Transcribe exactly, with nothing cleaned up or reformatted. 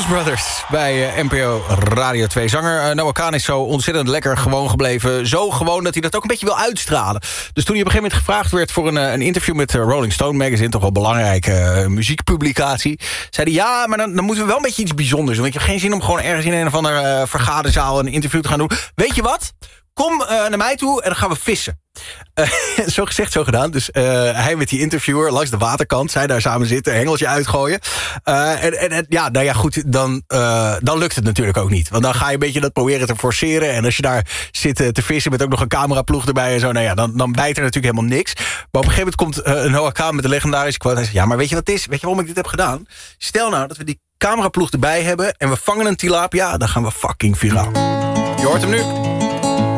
Jonas Brothers bij uh, N P O Radio twee. Zanger uh, Noah Kahan is zo ontzettend lekker gewoon gebleven. Zo gewoon dat hij dat ook een beetje wil uitstralen. Dus toen hij op een gegeven moment gevraagd werd... voor een, uh, een interview met uh, Rolling Stone Magazine... toch wel een belangrijke uh, muziekpublicatie... zei hij, ja, maar dan, dan moeten we wel een beetje iets bijzonders doen. Want je hebt geen zin om gewoon ergens in een of andere uh, vergaderzaal... een interview te gaan doen. Weet je wat? Kom uh, naar mij toe en dan gaan we vissen. Uh, zo gezegd, zo gedaan. Dus uh, hij met die interviewer langs de waterkant. Zij daar samen zitten, een hengeltje uitgooien. Uh, en, en ja, nou ja, goed, dan, uh, dan lukt het natuurlijk ook niet. Want dan ga je een beetje dat proberen te forceren. En als je daar zit uh, te vissen met ook nog een cameraploeg erbij en zo... nou ja, dan, dan bijt er natuurlijk helemaal niks. Maar op een gegeven moment komt uh, Noah Kahan met de legendarische quote. Hij zegt, ja, maar weet je wat het is? Weet je waarom ik dit heb gedaan? Stel nou dat we die cameraploeg erbij hebben... en we vangen een tilapia, dan gaan we fucking viraal. Je hoort hem nu.